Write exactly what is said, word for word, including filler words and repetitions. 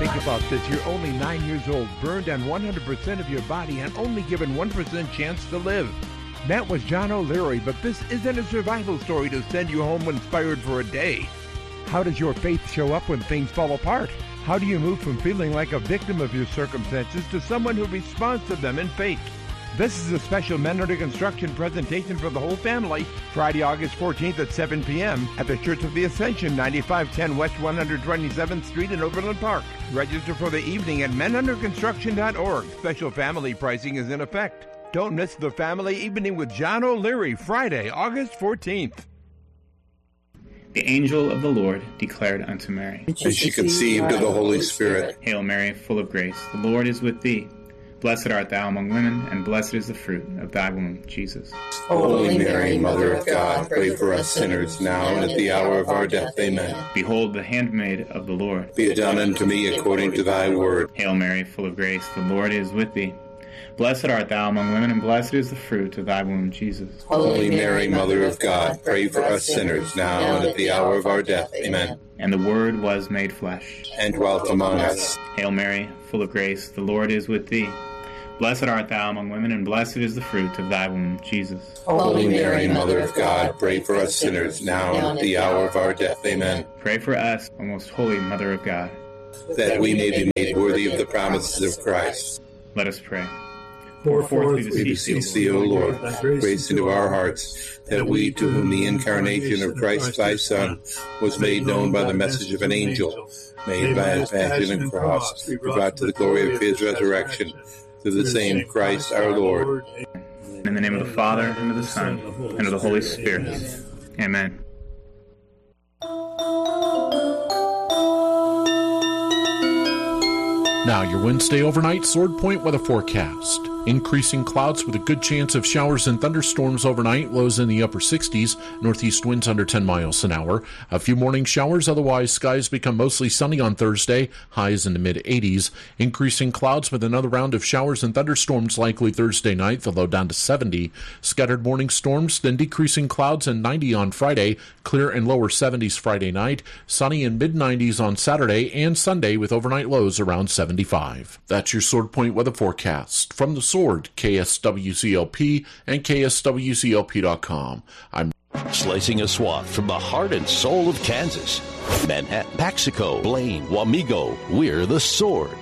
Think about this. You're only nine years old, burned on one hundred percent of your body, and only given one percent chance to live. That was John O'Leary, but this isn't a survival story to send you home inspired for a day. How does your faith show up when things fall apart? How do you move from feeling like a victim of your circumstances to someone who responds to them in faith? This is a special Men Under Construction presentation for the whole family, Friday, August fourteenth at seven p.m. at the Church of the Ascension, ninety-five ten West one hundred twenty-seventh Street in Overland Park. Register for the evening at men under construction dot org. Special family pricing is in effect. Don't miss the family evening with John O'Leary, Friday, August fourteenth. The angel of the Lord declared unto Mary, and she conceived of the Holy Spirit. Hail Mary, full of grace, the Lord is with thee. Blessed art thou among women, and blessed is the fruit of thy womb, Jesus. Holy Mary, Mother of God, pray for us sinners, now and at the hour of our death. Amen. Behold, the handmaid of the Lord. Be it done unto me according to thy word. Hail Mary, full of grace, the Lord is with thee. Blessed art thou among women, and blessed is the fruit of thy womb, Jesus. Holy Mary, Mother of God, pray for us sinners, now and at the hour of our death. Amen. And the Word was made flesh, and dwelt among us. Hail Mary, full of grace, the Lord is with thee. Blessed art thou among women, and blessed is the fruit of thy womb, Jesus. Holy Mary, Mother of God, pray for us sinners, now and at the hour of our death. Amen. Pray for us, O most holy Mother of God, that we may be made worthy of the promises of Christ. Let us pray. Pour forth, we beseech thee, O Lord, grace into our hearts, that we, to whom the incarnation of Christ thy Son was made known by the message of an angel, made by his passion and cross, be brought to the glory of his resurrection, through the same Christ our Lord. In the name of the Father, and of the Son, and of the Holy Spirit. Amen. Now your Wednesday overnight Sword Point weather forecast. Increasing clouds with a good chance of showers and thunderstorms overnight, lows in the upper sixties, northeast winds under ten miles an hour. A few morning showers, otherwise skies become mostly sunny on Thursday, highs in the mid eighties. Increasing clouds with another round of showers and thunderstorms likely Thursday night, the low down to seventy. Scattered morning storms, then decreasing clouds and ninety on Friday, clear and lower seventies Friday night, sunny and mid nineties on Saturday and Sunday with overnight lows around seventy-five. That's your Sword Point weather forecast. From the Sword, K S W C L P and K S W C L P dot com. I'm slicing a swath from the heart and soul of Kansas. Manhattan, Paxico, Blaine, Wamego, we're the Sword.